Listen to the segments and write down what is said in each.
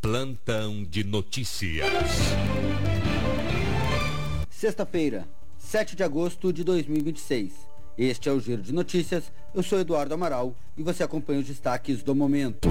Plantão de notícias. Sexta-feira, 7 de agosto de 2026. Este é o Giro de Notícias. Eu sou Eduardo Amaral e você acompanha os destaques do momento.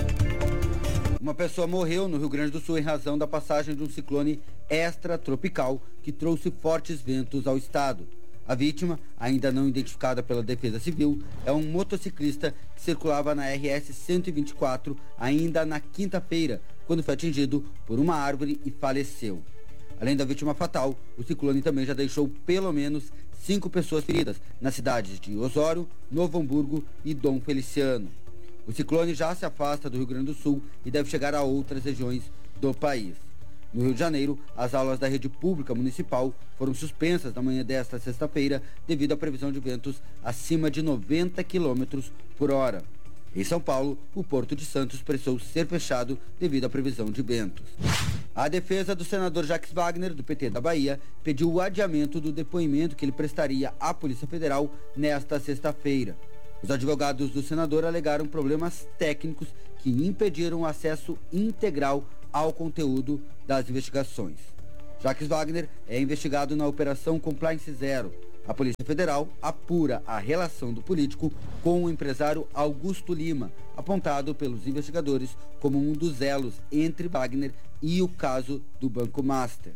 Uma pessoa morreu no Rio Grande do Sul em razão da passagem de um ciclone extratropical que trouxe fortes ventos ao estado. A vítima, ainda não identificada pela Defesa Civil, é um motociclista que circulava na RS 124 ainda na quinta-feira, quando foi atingido por uma árvore e faleceu. Além da vítima fatal, o ciclone também já deixou pelo menos 5 pessoas feridas nas cidades de Osório, Novo Hamburgo e Dom Feliciano. O ciclone já se afasta do Rio Grande do Sul e deve chegar a outras regiões do país. No Rio de Janeiro, as aulas da rede pública municipal foram suspensas na manhã desta sexta-feira devido à previsão de ventos acima de 90 km por hora. Em São Paulo, o Porto de Santos precisou ser fechado devido à previsão de ventos. A defesa do senador Jacques Wagner, do PT da Bahia, pediu o adiamento do depoimento que ele prestaria à Polícia Federal nesta sexta-feira. Os advogados do senador alegaram problemas técnicos que impediram o acesso integral ao conteúdo das investigações. Jacques Wagner é investigado na Operação Compliance Zero. A Polícia Federal apura a relação do político com o empresário Augusto Lima, apontado pelos investigadores como um dos elos entre Wagner e o caso do Banco Master.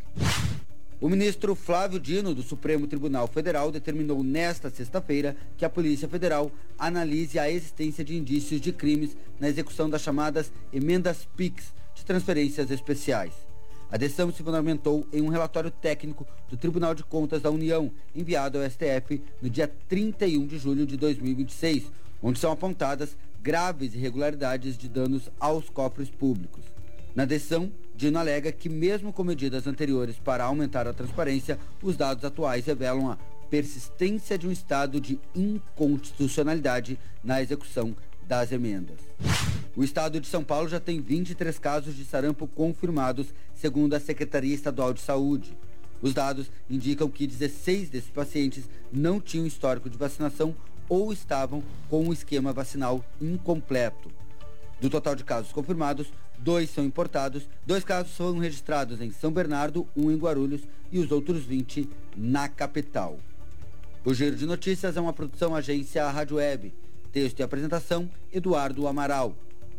O ministro Flávio Dino, do Supremo Tribunal Federal, determinou nesta sexta-feira que a Polícia Federal analise a existência de indícios de crimes na execução das chamadas emendas PIX, de transferências especiais. A decisão se fundamentou em um relatório técnico do Tribunal de Contas da União, enviado ao STF no dia 31 de julho de 2026, onde são apontadas graves irregularidades de danos aos cofres públicos. Na decisão, Dino alega que, mesmo com medidas anteriores para aumentar a transparência, os dados atuais revelam a persistência de um estado de inconstitucionalidade na execução das emendas. O estado de São Paulo já tem 23 casos de sarampo confirmados, segundo a Secretaria Estadual de Saúde. Os dados indicam que 16 desses pacientes não tinham histórico de vacinação ou estavam com o esquema vacinal incompleto. Do total de casos confirmados, 2 são importados, 2 casos foram registrados em São Bernardo, 1 em Guarulhos e os outros 20 na capital. O Giro de Notícias é uma produção agência Rádio Web. Texto e apresentação, Eduardo Amaral.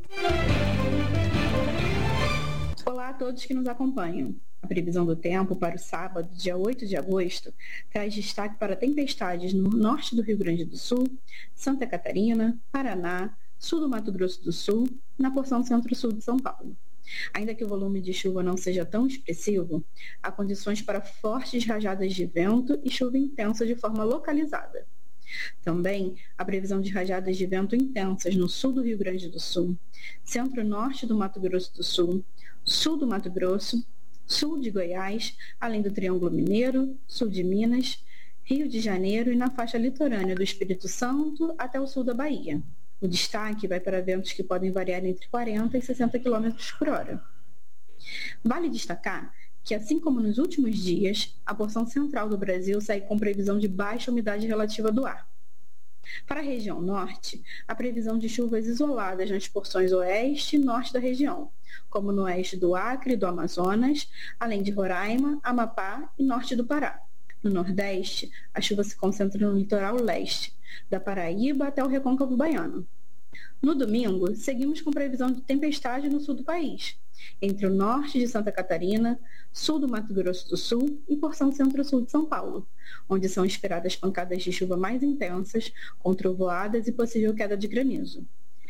Olá a todos que nos acompanham. A previsão do tempo para o sábado, dia 8 de agosto, traz destaque para tempestades no norte do Rio Grande do Sul, Santa Catarina, Paraná, sul do Mato Grosso do Sul, na porção centro-sul de São Paulo. Ainda que o volume de chuva não seja tão expressivo, há condições para fortes rajadas de vento e chuva intensa de forma localizada. Também há previsão de rajadas de vento intensas no sul do Rio Grande do Sul, centro-norte do Mato Grosso do Sul, sul do Mato Grosso, sul de Goiás, além do Triângulo Mineiro, sul de Minas, Rio de Janeiro e na faixa litorânea do Espírito Santo até o sul da Bahia. O destaque vai para ventos que podem variar entre 40 e 60 km por hora. Vale destacar que, assim como nos últimos dias, a porção central do Brasil segue com previsão de baixa umidade relativa do ar. Para a região norte, há previsão de chuvas isoladas nas porções oeste e norte da região, como no oeste do Acre e do Amazonas, além de Roraima, Amapá e norte do Pará. No nordeste, a chuva se concentra no litoral leste, da Paraíba até o Recôncavo Baiano. No domingo, seguimos com previsão de tempestade no sul do país, entre o norte de Santa Catarina, sul do Mato Grosso do Sul e porção centro-sul de São Paulo, onde são esperadas pancadas de chuva mais intensas, com trovoadas e possível queda de granizo.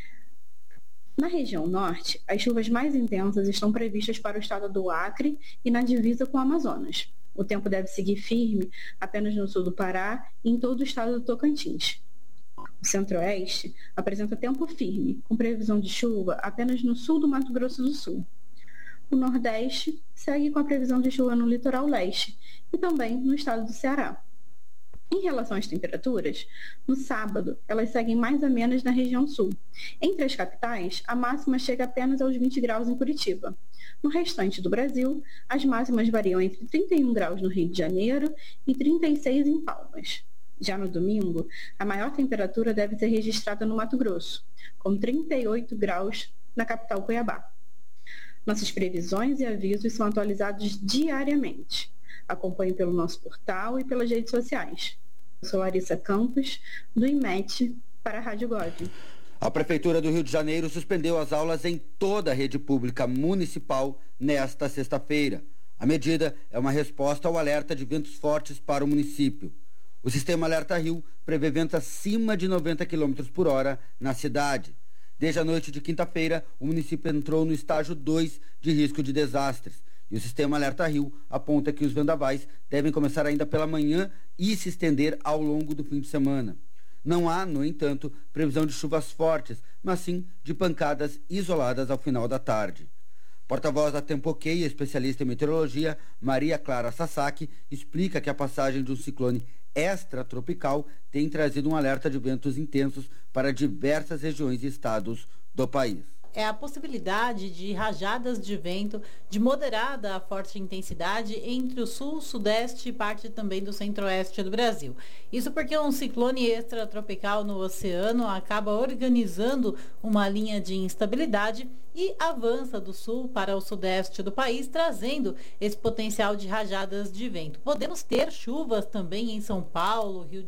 Na região norte, as chuvas mais intensas estão previstas para o estado do Acre e na divisa com o Amazonas. O tempo deve seguir firme apenas no sul do Pará e em todo o estado do Tocantins. O centro-oeste apresenta tempo firme, com previsão de chuva apenas no sul do Mato Grosso do Sul. O nordeste segue com a previsão de chuva no litoral leste e também no estado do Ceará. Em relação às temperaturas, no sábado, elas seguem mais amenas na região sul. Entre as capitais, a máxima chega apenas aos 20 graus em Curitiba. No restante do Brasil, as máximas variam entre 31 graus no Rio de Janeiro e 36 em Palmas. Já no domingo, a maior temperatura deve ser registrada no Mato Grosso, com 38 graus na capital Cuiabá. Nossas previsões e avisos são atualizados diariamente. Acompanhe pelo nosso portal e pelas redes sociais. Eu sou Larissa Campos, do IMET, para a Rádio God. A Prefeitura do Rio de Janeiro suspendeu as aulas em toda a rede pública municipal nesta sexta-feira. A medida é uma resposta ao alerta de ventos fortes para o município. O sistema Alerta Rio prevê ventos acima de 90 km por hora na cidade. Desde a noite de quinta-feira, o município entrou no estágio 2 de risco de desastres. E o sistema Alerta Rio aponta que os vendavais devem começar ainda pela manhã e se estender ao longo do fim de semana. Não há, no entanto, previsão de chuvas fortes, mas sim de pancadas isoladas ao final da tarde. Porta-voz da Tempoquê e especialista em meteorologia, Maria Clara Sasaki, explica que a passagem de um ciclone extratropical tem trazido um alerta de ventos intensos para diversas regiões e estados do país. É a possibilidade de rajadas de vento de moderada a forte intensidade entre o sul, sudeste e parte também do centro-oeste do Brasil. Isso porque um ciclone extratropical no oceano acaba organizando uma linha de instabilidade e avança do sul para o sudeste do país, trazendo esse potencial de rajadas de vento. Podemos ter chuvas também em São Paulo, Rio